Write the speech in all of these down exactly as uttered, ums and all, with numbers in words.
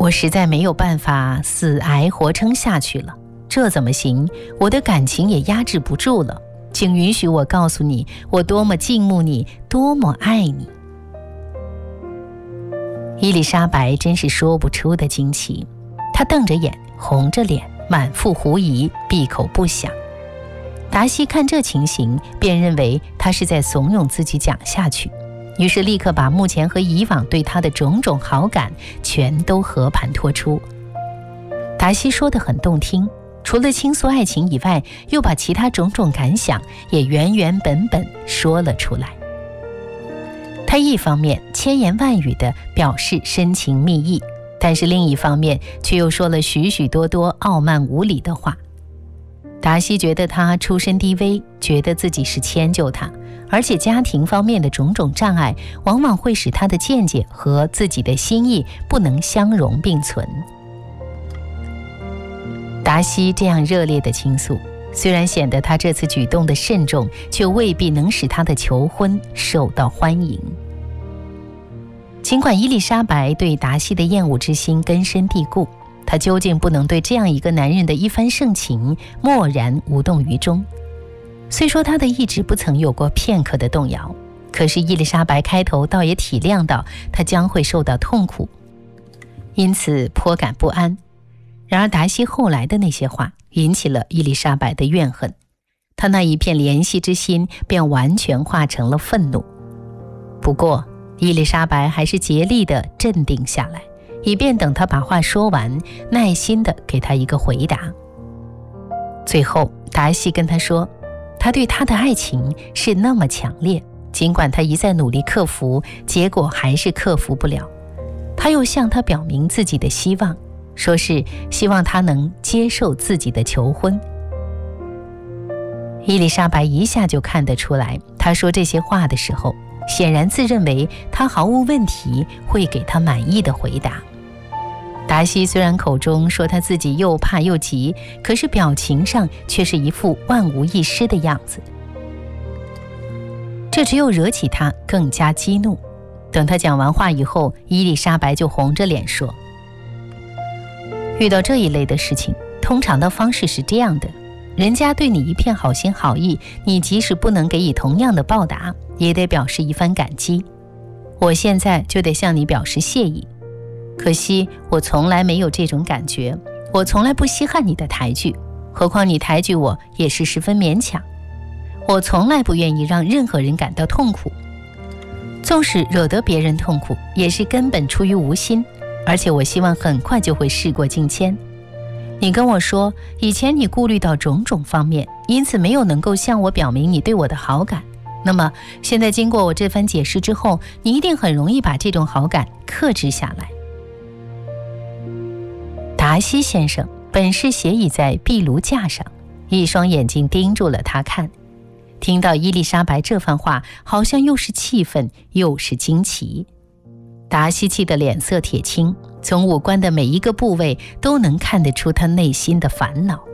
我实在没有办法死挨活撑下去了，这怎么行？我的感情也压制不住了，请允许我告诉你，我多么敬慕你，多么爱你。伊丽莎白真是说不出的惊奇，她瞪着眼，红着脸，满腹狐疑，闭口不响。达西看这情形，便认为他是在怂恿自己讲下去，于是立刻把目前和以往对他的种种好感全都和盘托出。达西说得很动听，除了倾诉爱情以外，又把其他种种感想也原原本本说了出来。他一方面千言万语地表示深情蜜意，但是另一方面却又说了许许多多傲慢无礼的话。达西觉得他出身低微，觉得自己是迁就他，而且家庭方面的种种障碍往往会使他的见解和自己的心意不能相容并存。达西这样热烈的倾诉，虽然显得他这次举动的慎重，却未必能使他的求婚受到欢迎。尽管伊丽莎白对达西的厌恶之心根深蒂固，她究竟不能对这样一个男人的一番盛情默然无动于衷。虽说她的意志不曾有过片刻的动摇，可是伊丽莎白开头倒也体谅到她将会受到痛苦，因此颇感不安。然而达西后来的那些话引起了伊丽莎白的怨恨，她那一片怜惜之心便完全化成了愤怒。不过伊丽莎白还是竭力地镇定下来，以便等他把话说完，耐心地给他一个回答。最后达西跟他说，他对他的爱情是那么强烈，尽管他一再努力克服，结果还是克服不了。他又向他表明自己的希望，说是希望他能接受自己的求婚。伊丽莎白一下就看得出来，他说这些话的时候，显然自认为他毫无问题会给他满意的回答。达西虽然口中说他自己又怕又急，可是表情上却是一副万无一失的样子，这只有惹起他更加激怒。等他讲完话以后，伊丽莎白就红着脸说，遇到这一类的事情，通常的方式是这样的，人家对你一片好心好意，你即使不能给予同样的报答，也得表示一番感激。我现在就得向你表示谢意，可惜我从来没有这种感觉，我从来不稀罕你的抬举，何况你抬举我也是十分勉强。我从来不愿意让任何人感到痛苦，纵使惹得别人痛苦，也是根本出于无心，而且我希望很快就会事过境迁。你跟我说，以前你顾虑到种种方面，因此没有能够向我表明你对我的好感。那么现在经过我这番解释之后，你一定很容易把这种好感克制下来。达西先生本是斜倚在壁炉架上，一双眼睛盯住了他看，听到伊丽莎白这番话，好像又是气愤又是惊奇。达西气的脸色铁青，从五官的每一个部位都能看得出他内心的烦恼。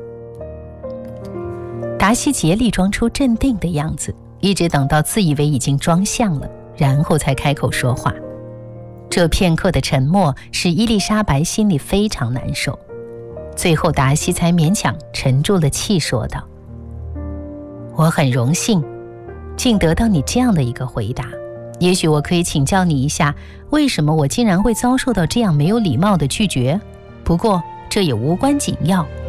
达西竭力装出镇定的样子，一直等到自以为已经装像了，然后才开口说话。这片刻的沉默使伊丽莎白心里非常难受，最后达西才勉强沉住了气说道，我很荣幸竟得到你这样的一个回答，也许我可以请教你一下，为什么我竟然会遭受到这样没有礼貌的拒绝？不过这也无关紧要，